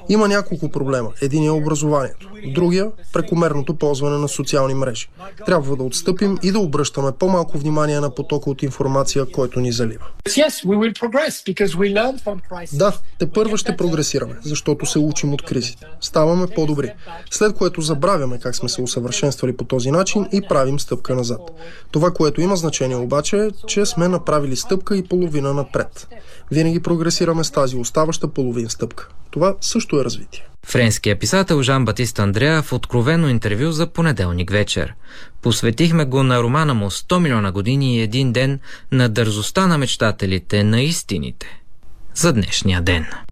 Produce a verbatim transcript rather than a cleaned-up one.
Има няколко проблема. Един е образованието. Другия – прекомерното ползване на социални мрежи. Трябва да отстъпим и да обръщаме по-малко внимание на потока от информация, който ни залива. Да, тепърва ще прогресираме, защото се учим от кризите. Ставаме по-добри, след което забравяме как сме се усъвършенствали по този начин и правим стъпка назад. Това, което има значение обаче е, че сме направили стъпка и половина напред. Винаги прогресираме с тази оставаща половин стъпка. Това също е развитие. Френският писател Жан-Батист Андреа в откровено интервю за понеделник вечер. Посветихме го на романа му сто милиона години и един ден, на дързостта на мечтателите, на истините за днешния ден.